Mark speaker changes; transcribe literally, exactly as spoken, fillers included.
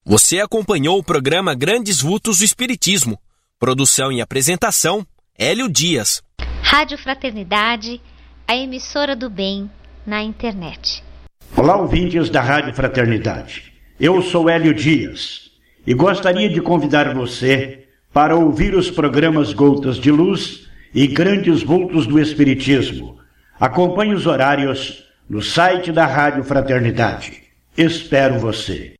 Speaker 1: Você acompanhou o programa Grandes Vultos do Espiritismo. Produção e apresentação, Hélio Dias.
Speaker 2: Rádio Fraternidade, a emissora do bem na internet.
Speaker 3: Olá, ouvintes da Rádio Fraternidade. Eu sou Hélio Dias e gostaria de convidar você para ouvir os programas Gotas de Luz e Grandes Vultos do Espiritismo. Acompanhe os horários no site da Rádio Fraternidade. Espero você.